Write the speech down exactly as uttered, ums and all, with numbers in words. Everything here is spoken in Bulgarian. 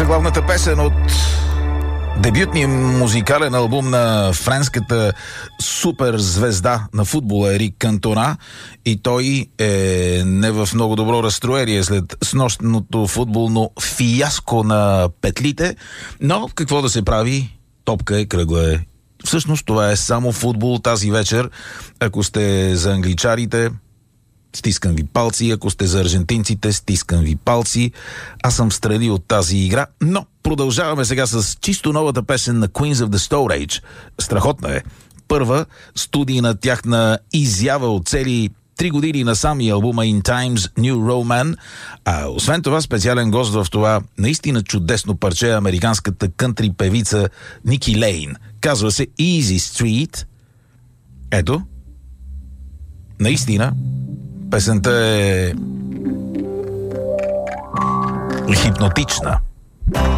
заглавната песен от дебютния музикален албум на френската суперзвезда на футбола Ерик Кантона, и той е не в много добро разстроение след снощното футболно фиаско на петлите, но какво да се прави, топка е, кръгла е. Всъщност това е само футбол тази вечер. Ако сте за англичарите, стискам ви палци, ако сте за аржентинците, стискам ви палци. Аз съм встрани от тази игра, но продължаваме сега с чисто новата песен на Queens of the Stone Age. Страхотна е. Първа студийна тяхна изява от цели три години на сами албума In Times New Roman. А освен това специален гост в това наистина чудесно парче американската кънтри певица Ники Лейн. Казва се Easy Street. Ето. Наистина песента е хипнотична.